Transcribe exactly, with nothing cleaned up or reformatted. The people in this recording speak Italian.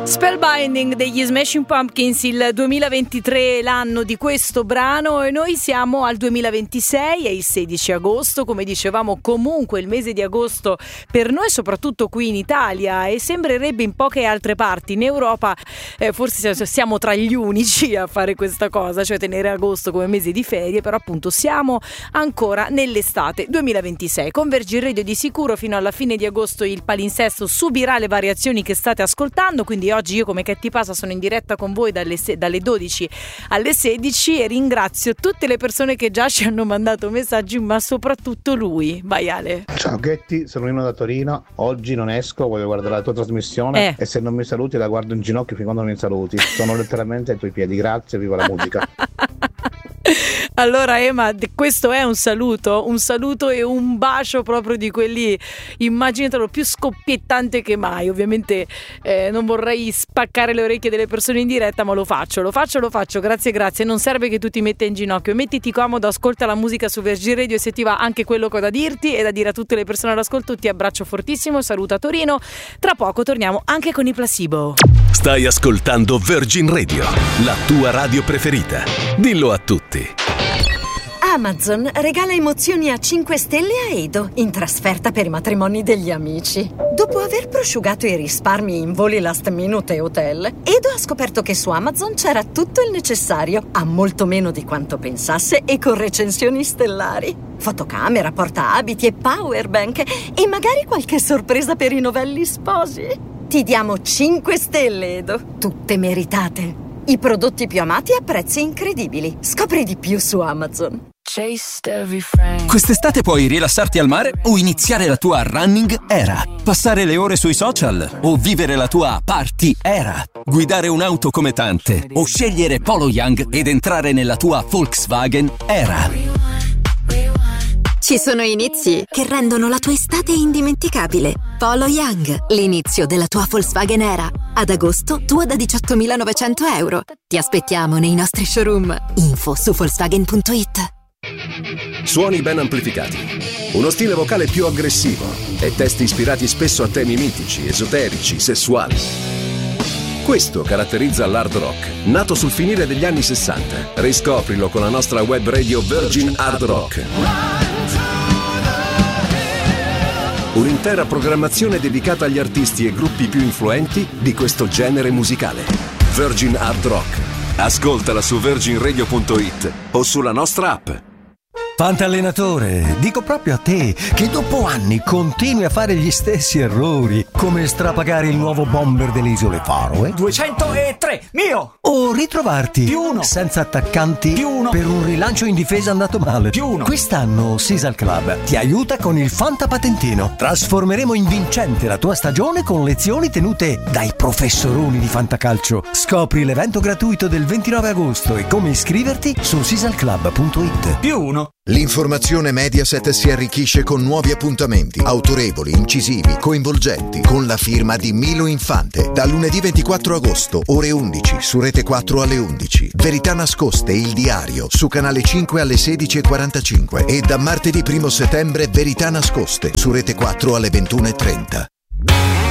Spellbinding degli Smashing Pumpkins, il duemilaventitré è l'anno di questo brano e noi siamo al duemilaventisei, è il sedici agosto, come dicevamo comunque il mese di agosto per noi soprattutto qui in Italia e sembrerebbe in poche altre parti in Europa, eh, forse siamo tra gli unici a fare questa cosa, cioè tenere agosto come mese di ferie, però appunto siamo ancora nell'estate duemilaventisei. Con Virgin Radio di sicuro fino alla fine di agosto il palinsesto subirà le variazioni che state ascoltando, quindi oggi io come Che passa sono in diretta con voi dalle, dalle dodici alle sedici e ringrazio tutte le persone che già ci hanno mandato messaggi, ma soprattutto lui. Vai Ale. Ciao Ghetti, sono Nino da Torino. Oggi non esco, voglio guardare la tua trasmissione eh. e se non mi saluti la guardo in ginocchio fin quando non mi saluti. Sono letteralmente ai tuoi piedi. Grazie, viva la musica. Allora Emma, questo è un saluto, un saluto e un bacio proprio di quelli, immaginatelo, più scoppiettante che mai. Ovviamente eh, non vorrei spaccare le orecchie delle persone in diretta, ma lo faccio, lo faccio, lo faccio, grazie, grazie. Non serve che tu ti metta in ginocchio, mettiti comodo, ascolta la musica su Virgin Radio e se ti va anche quello che ho da dirti e da dire a tutte le persone all'ascolto, ti abbraccio fortissimo, saluto a Torino. Tra poco torniamo anche con i Placebo. Stai ascoltando Virgin Radio, la tua radio preferita. Dillo a tutti. Amazon regala emozioni a cinque stelle a Edo in trasferta per i matrimoni degli amici. Dopo aver prosciugato i risparmi in voli last minute e hotel, Edo ha scoperto che su Amazon c'era tutto il necessario, a molto meno di quanto pensasse e con recensioni stellari. Fotocamera, portaabiti e powerbank e magari qualche sorpresa per i novelli sposi. Ti diamo cinque stelle, Edo, tutte meritate. I prodotti più amati a prezzi incredibili. Scopri di più su Amazon. Quest'estate puoi rilassarti al mare o iniziare la tua running era, passare le ore sui social o vivere la tua party era, guidare un'auto come tante o scegliere Polo Young ed entrare nella tua Volkswagen era. Ci sono inizi che rendono la tua estate indimenticabile. Polo Young, l'inizio della tua Volkswagen era. Ad agosto, tua da diciottomilanovecento euro. Ti aspettiamo nei nostri showroom. Info su Volkswagen punto it. Suoni ben amplificati, uno stile vocale più aggressivo e testi ispirati spesso a temi mitici, esoterici, sessuali. Questo caratterizza l'hard rock, nato sul finire degli anni sessanta. Riscoprilo con la nostra web radio Virgin Hard Rock. Un'intera programmazione dedicata agli artisti e gruppi più influenti di questo genere musicale. Virgin Hard Rock. Ascoltala su virgin radio punto it o sulla nostra app. Fantallenatore, dico proprio a te che dopo anni continui a fare gli stessi errori, come strapagare il nuovo bomber delle isole Faroe duecentotre, mio! O ritrovarti più uno senza attaccanti più uno per un rilancio in difesa andato male. Più uno. Quest'anno Sisal Club ti aiuta con il Fantapatentino. Trasformeremo in vincente la tua stagione con lezioni tenute dai professoroni di fantacalcio. Scopri l'evento gratuito del ventinove agosto e come iscriverti su sisal club punto it. Più uno. L'informazione Mediaset si arricchisce con nuovi appuntamenti, autorevoli, incisivi, coinvolgenti, con la firma di Milo Infante. Da lunedì ventiquattro agosto, ore undici, su Rete quattro alle undici. Verità nascoste, il diario, su Canale cinque alle sedici e quarantacinque. E da martedì primo settembre, Verità nascoste, su Rete quattro alle ventuno e trenta.